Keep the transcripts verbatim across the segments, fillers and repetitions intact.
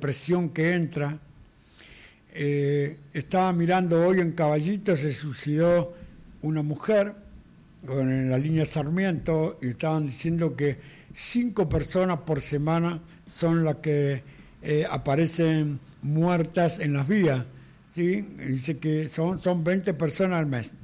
presión que entra. Eh, estaba mirando hoy en Caballito, se suicidó una mujer con, en la línea Sarmiento, y estaban diciendo que cinco personas por semana son las que eh, aparecen muertas en las vías, ¿sí? Dice que son, son veinte personas al mes.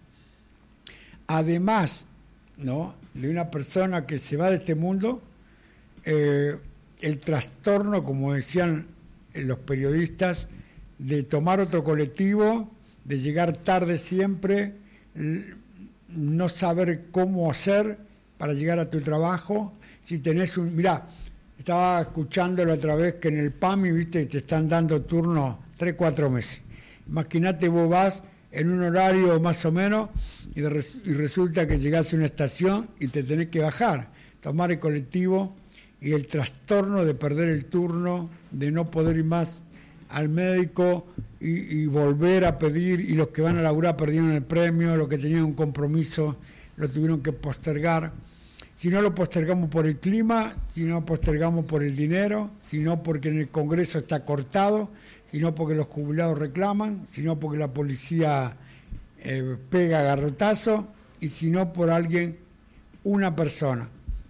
Además, ¿no?, de una persona que se va de este mundo, eh, el trastorno, como decían los periodistas, de tomar otro colectivo, de llegar tarde siempre, no saber cómo hacer para llegar a tu trabajo. Si tenés un... Mirá, estaba escuchándolo otra vez que en el P A M I, viste, te están dando turnos tres, cuatro meses. Imagínate, vos vas en un horario más o menos y, de, y resulta que llegás a una estación y te tenés que bajar, tomar el colectivo, y el trastorno de perder el turno, de no poder ir más al médico y, y volver a pedir, y los que van a laburar perdieron el premio, los que tenían un compromiso lo tuvieron que postergar. Si no lo postergamos por el clima, si no postergamos por el dinero, si no porque en el Congreso está cortado, si no porque los jubilados reclaman, si no porque la policía eh, pega garrotazo, y si no por alguien, una persona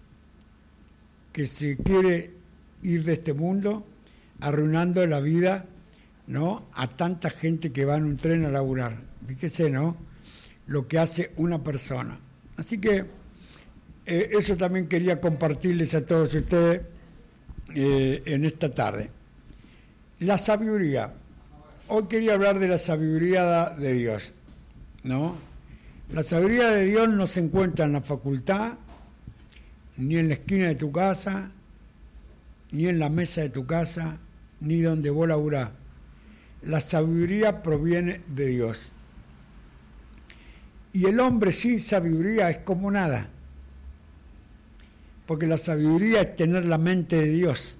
que se quiere ir de este mundo, arruinando la vida, ¿no?, a tanta gente que va en un tren a laburar. Fíjese, ¿no?, lo que hace una persona. Así que eh, eso también quería compartirles a todos ustedes eh, en esta tarde. La sabiduría. Hoy quería hablar de la sabiduría de Dios, ¿no? La sabiduría de Dios no se encuentra en la facultad, ni en la esquina de tu casa, ni en la mesa de tu casa, ni donde vos laburás. La sabiduría proviene de Dios. Y el hombre sin sabiduría es como nada, porque la sabiduría es tener la mente de Dios.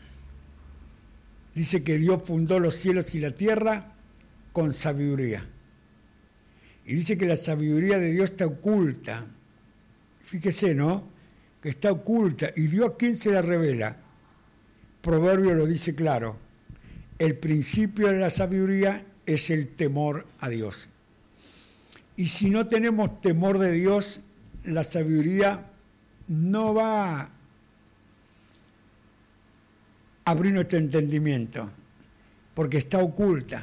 Dice que Dios fundó los cielos y la tierra con sabiduría. Y dice que la sabiduría de Dios está oculta. Fíjese, ¿no?, que está oculta. ¿Y Dios a quién se la revela? Proverbio lo dice claro. El principio de la sabiduría es el temor a Dios. Y si no tenemos temor de Dios, la sabiduría no va a abrir nuestro entendimiento, porque está oculta.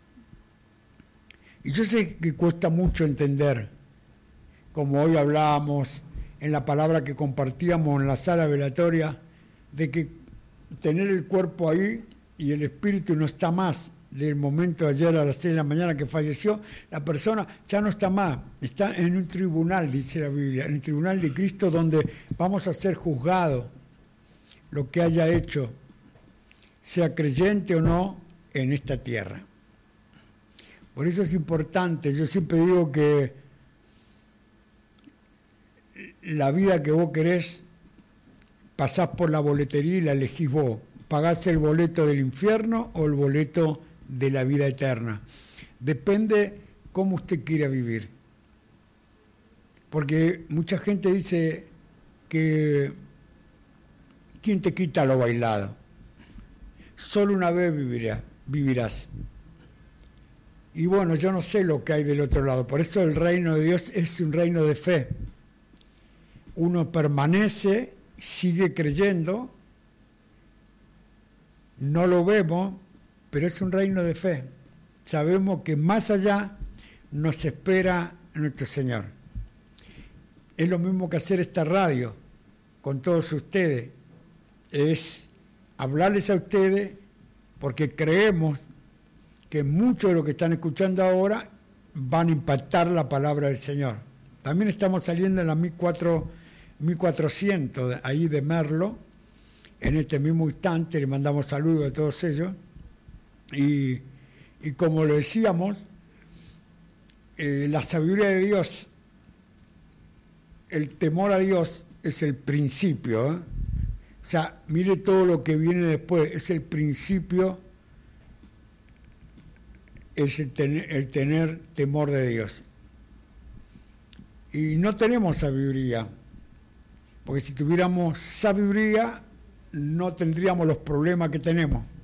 Y yo sé que cuesta mucho entender, como hoy hablábamos en la palabra que compartíamos en la sala velatoria, de que tener el cuerpo ahí y el espíritu no está más. Del momento de ayer a las seis de la mañana que falleció, la persona ya no está más, está en un tribunal, dice la Biblia, en el tribunal de Cristo, donde vamos a ser juzgados lo que haya hecho, sea creyente o no, en esta tierra. Por eso es importante, yo siempre digo que la vida que vos querés, pasás por la boletería y la elegís vos. Pagás el boleto del infierno o el boleto de la vida eterna. Depende cómo usted quiera vivir. Porque mucha gente dice que ¿quién te quita lo bailado? Solo una vez vivirá, vivirás. Y bueno, yo no sé lo que hay del otro lado. Por eso el reino de Dios es un reino de fe. Uno permanece, sigue creyendo, no lo vemos, pero es un reino de fe. Sabemos que más allá nos espera nuestro Señor. Es lo mismo que hacer esta radio con todos ustedes. Es hablarles a ustedes porque creemos que muchos de los que están escuchando ahora van a impactar la palabra del Señor. También estamos saliendo en la mil cuatrocientos, ahí de Merlo. En este mismo instante le mandamos saludos a todos ellos. Y, y como lo decíamos, eh, la sabiduría de Dios, el temor a Dios es el principio, ¿eh? O sea, mire todo lo que viene después, es el principio, es el tener, el tener temor de Dios. Y no tenemos sabiduría, porque si tuviéramos sabiduría no tendríamos los problemas que tenemos.